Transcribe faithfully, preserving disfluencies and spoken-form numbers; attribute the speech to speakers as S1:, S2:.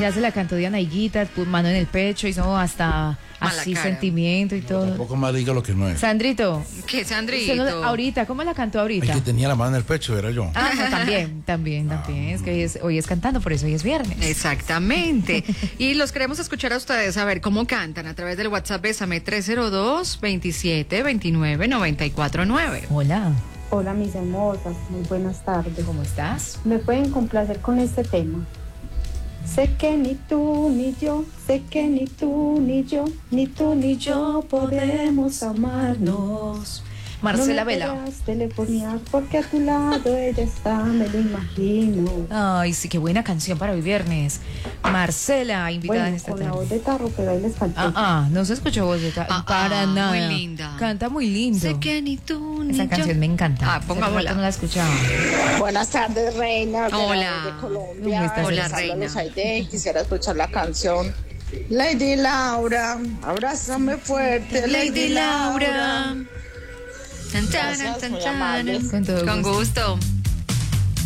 S1: Ya se la cantó Diana Higuita, mano en el pecho, hizo hasta
S2: Mala
S1: así
S2: cara.
S1: sentimiento y todo.
S3: Tampoco más diga lo que no es.
S1: Sandrito.
S2: ¿Qué, Sandrito?
S1: usted no- ahorita, ¿cómo la cantó ahorita?
S3: El que tenía la mano en el pecho era yo.
S1: Ah, no, también, también, también. Es que hoy es, hoy es cantando, por eso hoy es viernes.
S2: Exactamente. Y los queremos escuchar a ustedes, a ver cómo cantan a través del WhatsApp Bésame tres cero dos, veintisiete, veintinueve, noventa y cuatro nueve.
S1: Hola,
S4: Hola mis hermosas, muy buenas tardes.
S1: ¿cómo estás?
S4: ¿Me pueden complacer con este tema? Sé que ni tú ni yo, sé que ni tú ni yo, ni tú ni yo podemos amarnos.
S1: Marcela
S4: No me
S1: Vela.
S4: quieras telefonear porque a tu lado ella está, me lo imagino.
S1: Ay, sí, qué buena canción para hoy viernes. Marcela, invitada
S4: Bueno,
S1: en esta
S4: con la
S1: tarde.
S4: voz de tarro, pero ahí les faltó.
S1: Ah, ah, no se escuchó voz de ta-
S2: Ah,
S1: para
S2: ah, muy
S1: nada.
S2: linda.
S1: Canta muy lindo.
S2: Sé que ni tú ni
S1: Esa
S2: yo.
S1: canción me encanta.
S2: Ah, ponga
S1: Hace rato
S2: bola.
S1: no la escuchaba.
S5: Buenas tardes, reina. de la
S2: Hola.
S5: voz de Colombia.
S1: ¿Cómo estás?
S2: Hola,
S5: Les habla
S2: reina.
S5: Luz Aide. Quisiera escuchar la canción Lady Laura, abrázame fuerte,
S2: Lady Laura. Tan, tan,
S5: Gracias,
S2: tan,
S5: muy
S2: tan.
S5: amables.
S1: Con todo
S2: Con
S1: gusto.
S2: gusto.